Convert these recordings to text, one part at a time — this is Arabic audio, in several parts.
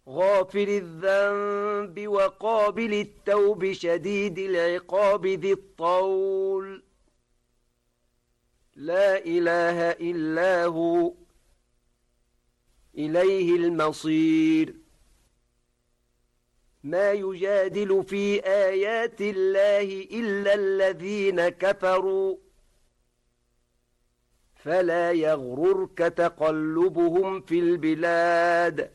غافر الذنب وقابل التوب شديد العقاب ذي الطول لا إله إلا هو إليه المصير. ما يجادل في آيات الله إلا الذين كفروا فلا يغررك تقلبهم في البلاد.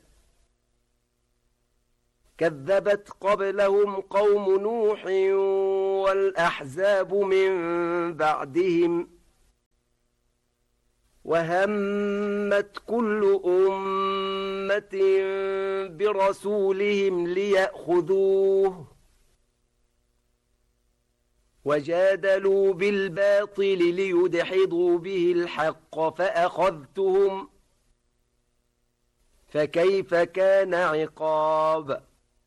كذبت قبلهم قوم نوح والأحزاب من بعدهم وهمت كل أمة برسولهم ليأخذوه وجادلوا بالباطل ليدحضوا به الحق فأخذتهم فكيف كان عقاب.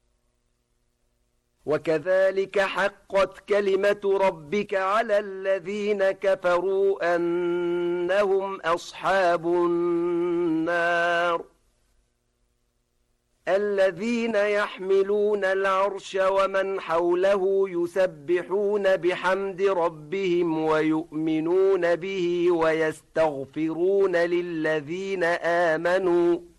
وكذلك حقت كلمة ربك على الذين كفروا أنهم أصحاب النار الذين يحملون العرش ومن حوله يسبحون بحمد ربهم ويؤمنون به ويستغفرون للذين آمنوا